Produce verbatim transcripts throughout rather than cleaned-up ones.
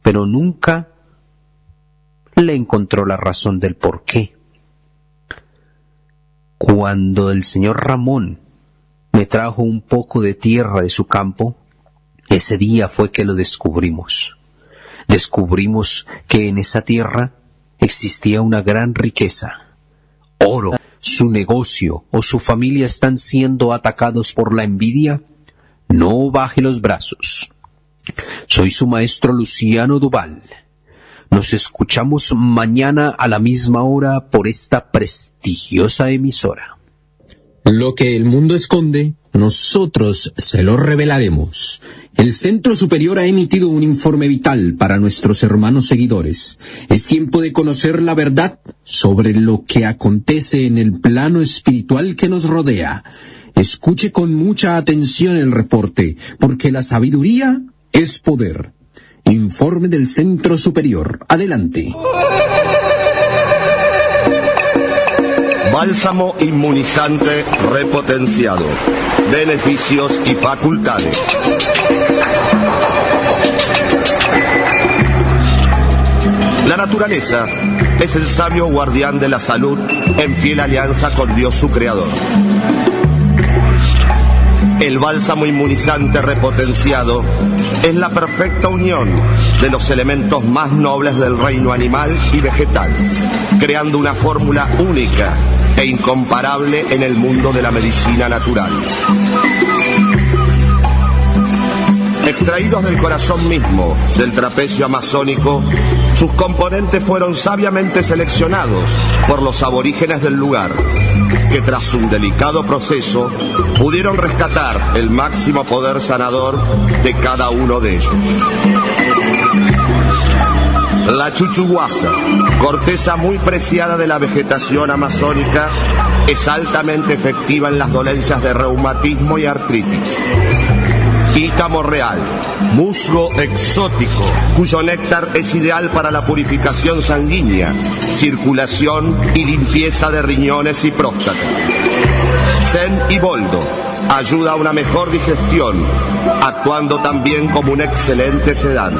pero nunca le encontró la razón del por qué. Cuando el señor Ramón me trajo un poco de tierra de su campo, ese día fue que lo descubrimos. Descubrimos que en esa tierra existía una gran riqueza, oro. Su negocio o su familia están siendo atacados por la envidia, no baje los brazos. Soy su maestro Luciano Duval. Nos escuchamos mañana a la misma hora por esta prestigiosa emisora. Lo que el mundo esconde, nosotros se lo revelaremos. El Centro Superior ha emitido un informe vital para nuestros hermanos seguidores. Es tiempo de conocer la verdad sobre lo que acontece en el plano espiritual que nos rodea. Escuche con mucha atención el reporte, porque la sabiduría es poder. Informe del Centro Superior. Adelante. Bálsamo inmunizante repotenciado. Beneficios y facultades. La naturaleza es el sabio guardián de la salud en fiel alianza con Dios su creador. El bálsamo inmunizante repotenciado es la perfecta unión de los elementos más nobles del reino animal y vegetal, creando una fórmula única e incomparable en el mundo de la medicina natural. Extraídos del corazón mismo del trapecio amazónico, sus componentes fueron sabiamente seleccionados por los aborígenes del lugar, que tras un delicado proceso pudieron rescatar el máximo poder sanador de cada uno de ellos. La chuchuguasa, corteza muy preciada de la vegetación amazónica, es altamente efectiva en las dolencias de reumatismo y artritis. Ítamo real, musgo exótico, cuyo néctar es ideal para la purificación sanguínea, circulación y limpieza de riñones y próstata. Zen y boldo, ayuda a una mejor digestión, actuando también como un excelente sedante.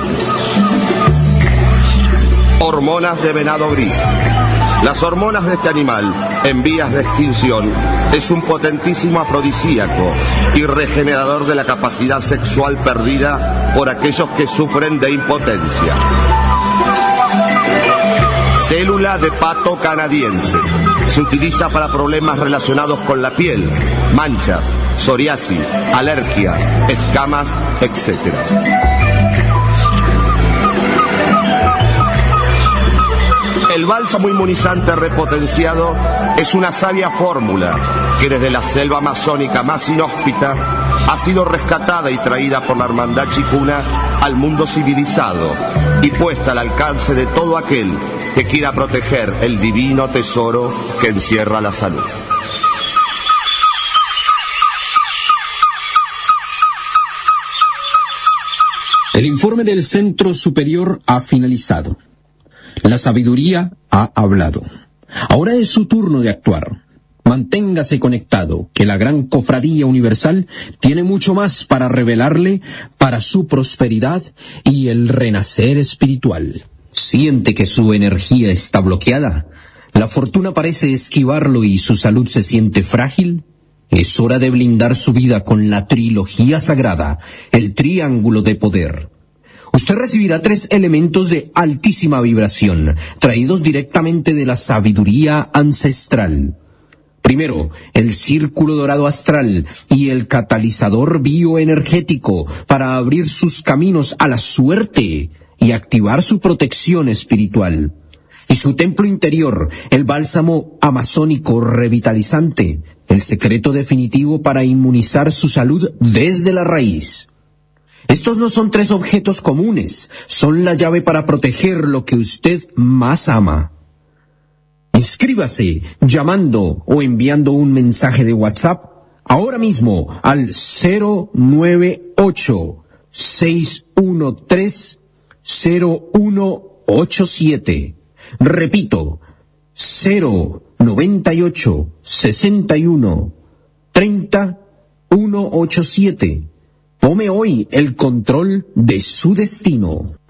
Hormonas de venado gris. Las hormonas de este animal, en vías de extinción, es un potentísimo afrodisíaco y regenerador de la capacidad sexual perdida por aquellos que sufren de impotencia. Célula de pato canadiense. Se utiliza para problemas relacionados con la piel, manchas, psoriasis, alergias, escamas, etcétera. El bálsamo inmunizante repotenciado es una sabia fórmula que desde la selva amazónica más inhóspita ha sido rescatada y traída por la hermandad chicuna al mundo civilizado y puesta al alcance de todo aquel que quiera proteger el divino tesoro que encierra la salud. El informe del Centro Superior ha finalizado. La sabiduría ha hablado. Ahora es su turno de actuar. Manténgase conectado, que la gran cofradía universal tiene mucho más para revelarle para su prosperidad y el renacer espiritual. ¿Siente que su energía está bloqueada? ¿La fortuna parece esquivarlo y su salud se siente frágil? Es hora de blindar su vida con la trilogía sagrada, el triángulo de poder. Usted recibirá tres elementos de altísima vibración, traídos directamente de la sabiduría ancestral. Primero, el círculo dorado astral y el catalizador bioenergético para abrir sus caminos a la suerte y activar su protección espiritual. Y su templo interior, el bálsamo amazónico revitalizante, el secreto definitivo para inmunizar su salud desde la raíz. Estos no son tres objetos comunes, son la llave para proteger lo que usted más ama. Inscríbase llamando o enviando un mensaje de WhatsApp ahora mismo al cero nueve ocho, seis uno tres, cero uno ocho siete. Repito, cero noventa y ocho, sesenta y uno, treinta, ciento ochenta y siete. Tome hoy el control de su destino.